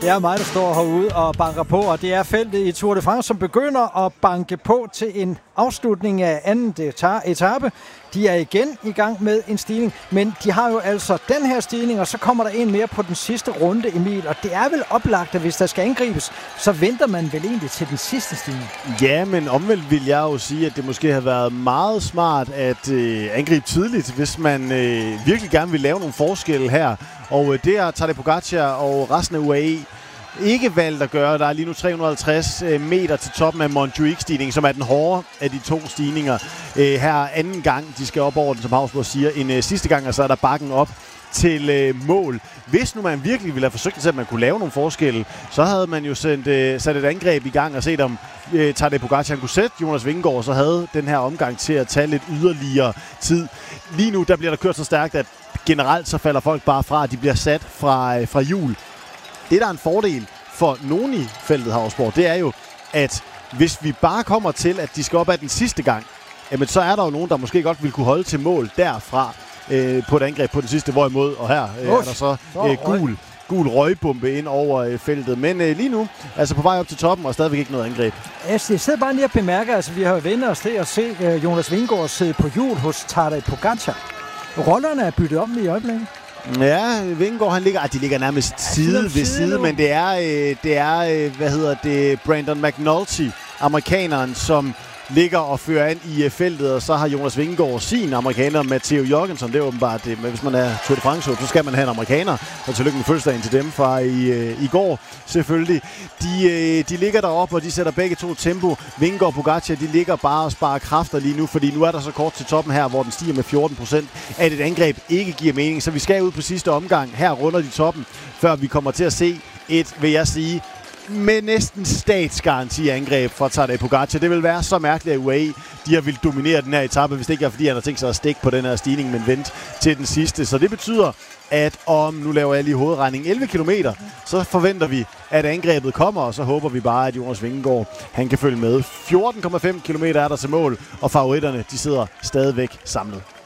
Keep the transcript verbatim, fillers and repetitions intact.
Det er mig, der står herude og banker på, og det er feltet i Tour de France, som begynder at banke på til en afslutning af anden etape. De er igen i gang med en stigning, men de har jo altså den her stigning, og så kommer der en mere på den sidste runde, Emil. Og det er vel oplagt, at hvis der skal angribes, så venter man vel egentlig til den sidste stigning. Ja, men omvendt vil jeg jo sige, at det måske har været meget smart at øh, angribe tidligt, hvis man øh, virkelig gerne vil lave nogle forskelle her. Og øh, det har Tadej Pogačar og resten af U A E ikke valgt at gøre. Der er lige nu tre hundrede og halvtreds meter til toppen af Montjuic-stigningen, som er den hårde af de to stigninger. Øh, her anden gang, de skal op over den, som Hausborg siger, en øh, sidste gang, og så er der bakken op til øh, mål. Hvis nu man virkelig ville have forsøgt til, at man kunne lave nogle forskelle, så havde man jo sendt, øh, sat et angreb i gang og set, om øh, Tadej Pogačar kunne sætte Jonas Vingegaard, så havde den her omgang til at tage lidt yderligere tid. Lige nu, der bliver der kørt så stærkt, at generelt så falder folk bare fra, at de bliver sat fra, øh, fra hjul. Det, der er en fordel for nogen i feltet, Hausborg, det er jo, at hvis vi bare kommer til, at de skal op ad den sidste gang, jamen, så er der jo nogen, der måske godt vil kunne holde til mål derfra øh, på et angreb på den sidste, hvorimod, og her øh, er der så øh, gul, gul røgbombe ind over øh, feltet. Men øh, lige nu, altså på vej op til toppen, og stadigvæk ikke noget angreb. Jeg sidder bare lige og bemærker, altså vi har jo vendt os til at se øh, Jonas Vingegaard sidde på hjul hos Tadej Pogačar. Rollerne er byttet om i øjeblikket. Ja, Vingegaard, han ligger, ah, de ligger nærmest side ved side, men det er, øh, det er øh, hvad hedder det, Brandon McNulty, amerikaneren, som ligger og fører ind i uh, feltet, og så har Jonas Vingegaard sin amerikaner, Matteo Jorgensen. Det er åbenbart det, men hvis man er Tour de France, så skal man have en amerikaner, og tillykke med fødselsdagen til dem fra i, uh, i går, selvfølgelig. De, uh, de ligger deroppe, og de sætter begge to tempo. Vingegaard og Pogačar, de ligger bare og sparer kræfter lige nu, fordi nu er der så kort til toppen her, hvor den stiger med fjorten procent, at et angreb ikke giver mening. Så vi skal ud på sidste omgang. Her runder de toppen, før vi kommer til at se et, vil jeg sige, med næsten statsgaranti-angreb fra Tadej Pogačar. Det vil være så mærkeligt, at U A E de har vil dominere den her etape, hvis det ikke er, fordi han har tænkt sig at stikke på den her stigning, men vente til den sidste. Så det betyder, at om, nu laver jeg lige hovedregning, elleve kilometer, så forventer vi, at angrebet kommer, og så håber vi bare, at Jonas Vingegaard, han kan følge med. fjorten komma fem kilometer er der til mål, og favoritterne, de sidder stadigvæk samlet.